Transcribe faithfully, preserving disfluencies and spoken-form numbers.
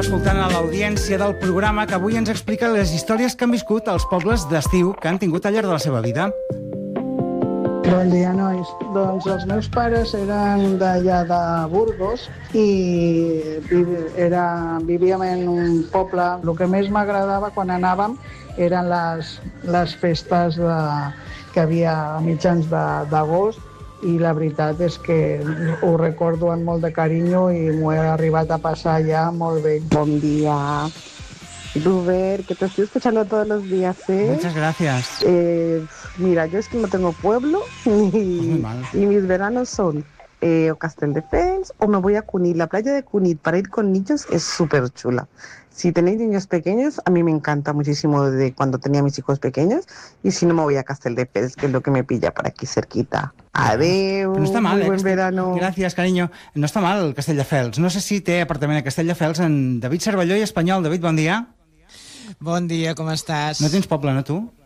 escoltant a l'audiència del programa que avui ens explica les històries que han viscut els pobles d'estiu que han tingut al llarg de la seva vida. Bon dia, nois. Doncs els meus pares eren d'allà de Burgos i era, vivíem en un poble. El que més m'agradava quan anàvem eren les, les festes de, que havia a mitjans d'agost, i la veritat és que ho recordo amb molt de carinyo i m'ho he arribat a passar ja molt bé. Bon día, Ruber, que te estoy escuchando todos los días, ¿eh? Muchas gracias. Eh, mira, yo es que no tengo pueblo y, y mis veranos son eh, o Castelldefels o me voy a Cunit. La playa de Cunit para ir con niños es súper chula. Si tenéis niños pequeños, a mí me encanta muchísimo desde cuando tenía mis hijos pequeños, y si no me voy a Castelldefels, que es lo que me pilla por aquí cerquita. Adeu, no està mal, muy eh, buen Castell... verano. Gràcies, carinyo. No està mal el Castelldefels. No sé si té apartament a Castelldefels en David Cervelló i Espanyol. David, bon dia. Bon dia, com estàs? No tens poble, no, tu?